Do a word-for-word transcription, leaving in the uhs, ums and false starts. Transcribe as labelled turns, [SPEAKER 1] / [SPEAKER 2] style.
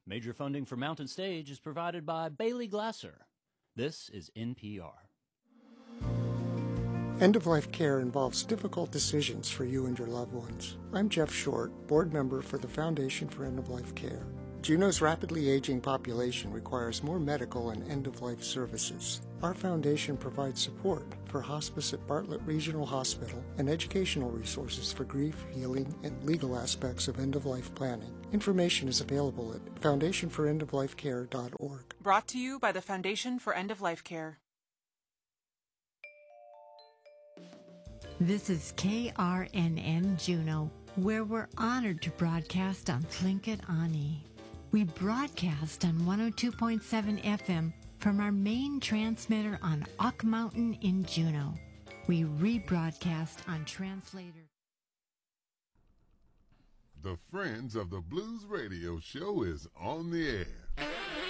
[SPEAKER 1] Major funding for Mountain Stage is provided by Bailey Glasser. This is N P R.
[SPEAKER 2] End-of-life care involves difficult decisions for you and your loved ones. I'm Jeff Short, board member for the Foundation for End-of-Life Care. Juneau's rapidly aging population requires more medical and end-of-life services. Our foundation provides support for hospice at Bartlett Regional Hospital and educational resources for grief, healing, and legal aspects of end-of-life planning. Information is available at foundation for end of life care dot org.
[SPEAKER 3] Brought to you by the Foundation for End-of-Life Care.
[SPEAKER 4] This is K R N N Juneau, where we're honored to broadcast on Tlingit Ani. We broadcast on one oh two point seven F M from our main transmitter on Ock Mountain in Juneau. We rebroadcast on Translator.
[SPEAKER 5] The Friends of the Blues Radio Show is on the air.